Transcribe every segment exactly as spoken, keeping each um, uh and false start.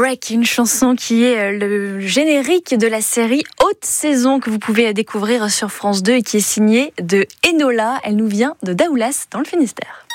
Break, une chanson qui est le générique de la série Haute Saison que vous pouvez découvrir sur France deux et qui est signée de Enola. Elle nous vient de Daoulas dans le Finistère.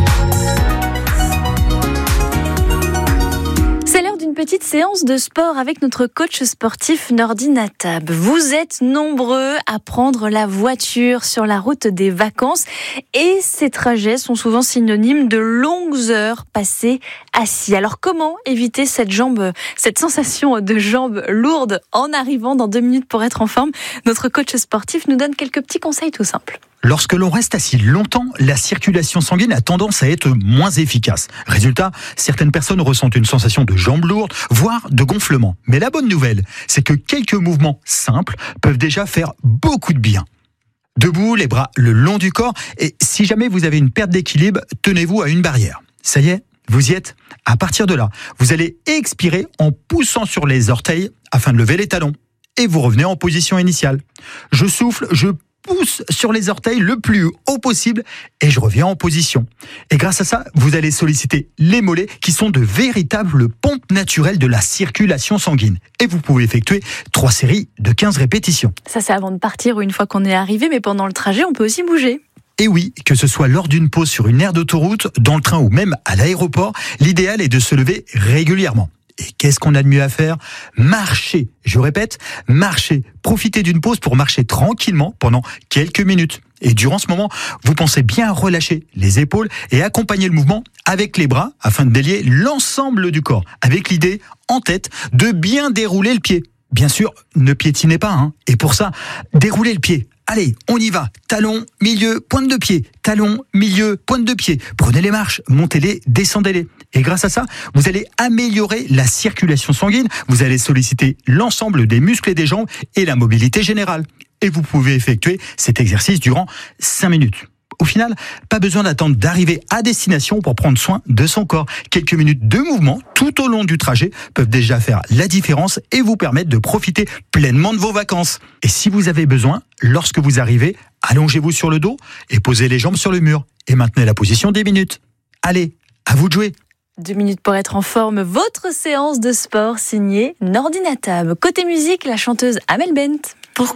C'est l'heure d'une petite séance de sport avec notre coach sportif Nordine Attab. Vous êtes nombreux à prendre la voiture sur la route des vacances et ces trajets sont souvent synonymes de longues heures passées assis. Alors comment éviter cette jambe, cette sensation de jambes lourdes en arrivant dans deux minutes pour être en forme? Notre coach sportif nous donne quelques petits conseils tout simples. Lorsque l'on reste assis longtemps, la circulation sanguine a tendance à être moins efficace. Résultat, certaines personnes ressentent une sensation de jambes lourdes, voire de gonflement. Mais la bonne nouvelle, c'est que quelques mouvements simples peuvent déjà faire beaucoup de bien. Debout, les bras le long du corps, et si jamais vous avez une perte d'équilibre, tenez-vous à une barrière. Ça y est, vous y êtes. À partir de là, vous allez expirer en poussant sur les orteils afin de lever les talons. Et vous revenez en position initiale. Je souffle, je pousse sur les orteils le plus haut possible et je reviens en position. Et grâce à ça, vous allez solliciter les mollets qui sont de véritables pompes naturelles de la circulation sanguine. Et vous pouvez effectuer trois séries de quinze répétitions. Ça, c'est avant de partir ou une fois qu'on est arrivé, mais pendant le trajet, on peut aussi bouger. Et oui, que ce soit lors d'une pause sur une aire d'autoroute, dans le train ou même à l'aéroport, l'idéal est de se lever régulièrement. Et qu'est-ce qu'on a de mieux à faire? Marcher. Je répète, marcher. Profitez d'une pause pour marcher tranquillement pendant quelques minutes. Et durant ce moment, vous pensez bien relâcher les épaules et accompagner le mouvement avec les bras afin de délier l'ensemble du corps, avec l'idée en tête de bien dérouler le pied. Bien sûr, ne piétinez pas, hein. Et pour ça, déroulez le pied. Allez, on y va. Talon, milieu, pointe de pied. Talon, milieu, pointe de pied. Prenez les marches, montez-les, descendez-les. Et grâce à ça, vous allez améliorer la circulation sanguine. Vous allez solliciter l'ensemble des muscles et des jambes et la mobilité générale. Et vous pouvez effectuer cet exercice durant cinq minutes. Au final, pas besoin d'attendre d'arriver à destination pour prendre soin de son corps. Quelques minutes de mouvement tout au long du trajet peuvent déjà faire la différence et vous permettre de profiter pleinement de vos vacances. Et si vous avez besoin, lorsque vous arrivez, allongez-vous sur le dos et posez les jambes sur le mur. Et maintenez la position dix minutes. Allez, à vous de jouer. Deux minutes pour être en forme, votre séance de sport signée Nordine Attab. Côté musique, la chanteuse Amel Bent.